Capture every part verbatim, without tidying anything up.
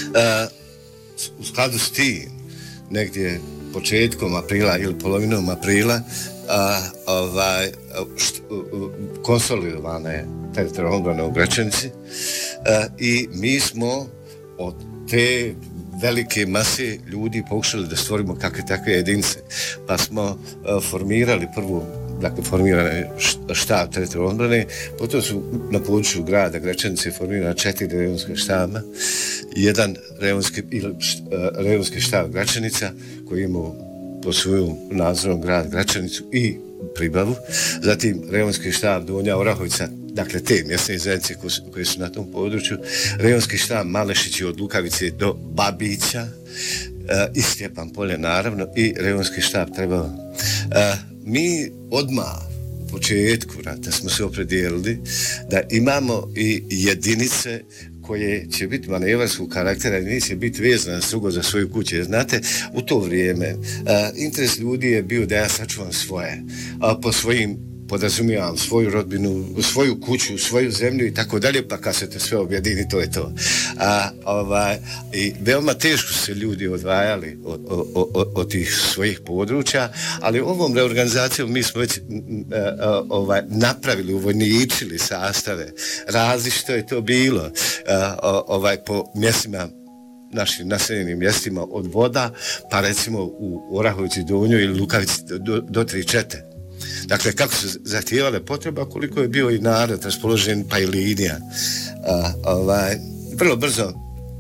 u skladu s tim, negdje početkom aprila ili polovinom aprila, a, ovaj, št, konsolidovana je teritorijalna obrana u Gračanici a, i mi smo od te velike mase ljudi pokušali da stvorimo kakve takve jedinice. Pa smo a, formirali prvu, dakle formirane štab teritorijalne odbrane, potom su na području grada Gračanice formirana četiri rejonska štaba, jedan rejonski, rejonski štab Gračanica koji imao po svoju nadzorom grad Gračanicu i Pribavu, zatim rejonski štab Donja Orahovica, dakle te mjesne zajednice koje su na tom području, rejonski štab Malešići od Lukavice do Babića i Stjepan Polje naravno i rejonski štab Trebalo. Mi odmah u početku rata smo se opredijelili da imamo i jedinice koje će biti manevarskog karaktera i neće biti vezana strugo za svoju kuću. Jer znate, u to vrijeme a, interes ljudi je bio da ja sačuvam svoje, a po svojim podrazumijevam svoju rodbinu, svoju kuću, svoju zemlju i tako dalje, pa kad se te sve objedini, to je to. A, ovaj, i veoma teško se ljudi odvajali od, od, od, od tih svojih područja, ali ovom reorganizacijom mi smo već a, ovaj, napravili, uvojničili sastave, različito je to bilo a, ovaj, po mjestima, našim naseljenim mjestima od Voda, pa recimo u Orahovici Donjoj ili Lukavici do, do tri čete. Dakle, kako su zahtijevale potreba, koliko je bio i narod raspoložen, pa i linija. A, ovaj, vrlo brzo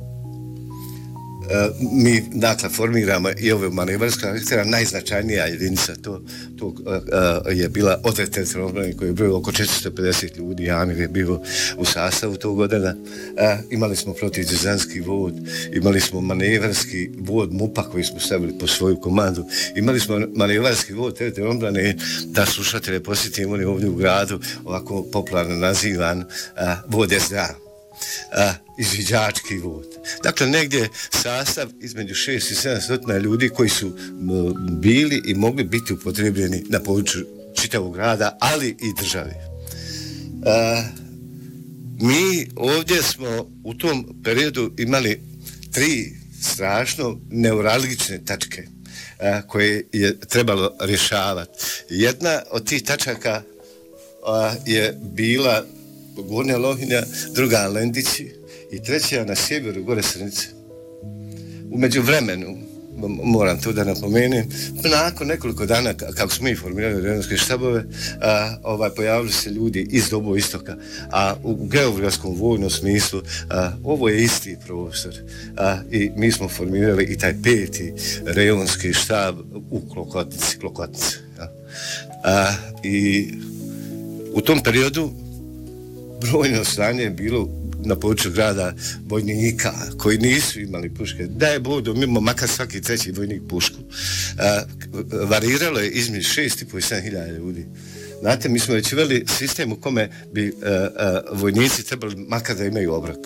a, mi, dakle, formiramo i ove manevarske karaktera. Najznačajnija jedinica to, to a, a, je bila odred teritorijalne obrane koji je bio oko četiristo pedeset ljudi, Jamir je bio u sastavu tog godina. A, imali smo protivdizanski vod, imali smo manevarski vod MUP-a koji smo stavili po svoju komandu, imali smo manevarski vod teritorijalne obrane, da slušatelje posjetimo, on je ovdje u gradu ovako popularno nazivan a, vod S D A. A, izviđački vod. Dakle, negdje sastav između šest i sedam ljudi koji su m, bili i mogli biti upotrebljeni na području čitavog grada, ali i države. A, mi ovdje smo u tom periodu imali tri strašno neuralgične tačke a, koje je trebalo rješavati. Jedna od tih tačaka a, je bila Gornja Lohinja, druga Lendići i treća na sjeveru gore Srnice. U međuvremenu, moram to da napomenem, nakon nekoliko dana kako smo mi formirali rejonske štabove, a, ovaj, pojavili se ljudi iz Dobo Istoka, a u geografskom vojnom smislu a, ovo je isti prostor a, i mi smo formirali i taj peti rejonski štab u Klokotnici, Klokotnici. A, a, i u tom periodu brojno stanje je bilo na području grada vojnika koji nisu imali puške. Da je bodo, mimo makar svaki treći vojnik pušku. A, variralo je između šest i po sedam hiljada ljudi. Znate, mi smo već uveli sistem u kome bi a, a, vojnici trebali makar da imaju obrok.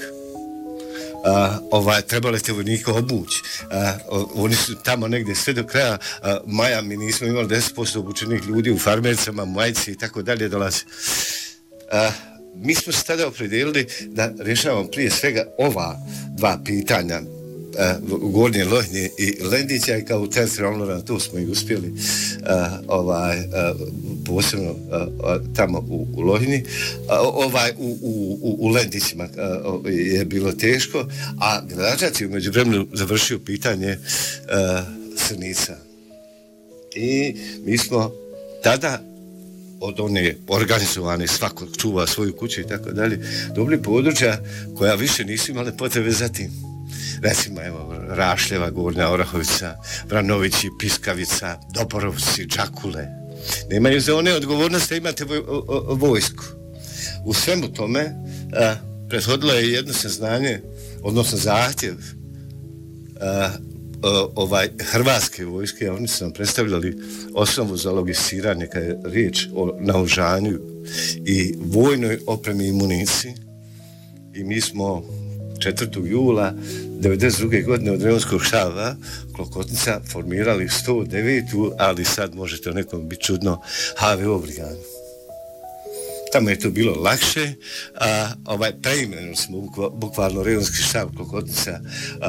A, ovaj, trebali te vojnike obući. A, o, oni su tamo negdje sve do kraja a, maja, mi nismo imali deset posto obučenih ljudi u farmericama, majici i tako dalje dolazi. A, mi smo se tada opredijelili da rješavamo prije svega ova dva pitanja uh, Gornje Lohinje i Lendića i kao teritorijalno na to smo i uspjeli uh, ovaj, uh, posebno uh, uh, tamo u, u Lohinji, uh, ovaj, u, u, u Lendićima uh, je bilo teško, a Gračac je umeđu vremenu završio pitanje uh, Srnica. I mi smo tada od one organizovane, svako čuva svoju kuću i tako dalje, dobili područja koja više nisu imale potrebe za tim. Recimo, evo, Rašljeva, Gornja Orahovica, Vranovići, Piskavica, Doborovci, Đakule. Nemaju za one odgovornosti da imate voj, o, o, vojsku. U svemu tome a, prethodilo je jedno saznanje, odnosno zahtjev a, ovaj hrvatske vojske, oni su nam predstavljali osnovu za logistiranje kad je riječ o naoružanju i vojnoj opremi i municiji. I mi smo četvrtog jula devedeset druge godine od rejonskog štaba Klokotnica formirali sto devetu, ali sad možete o nekom biti čudno, H V O brigadu. Tamo je to bilo lakše, a ovaj preimenili smo bukvalno rejonski štab Klokotnica, a,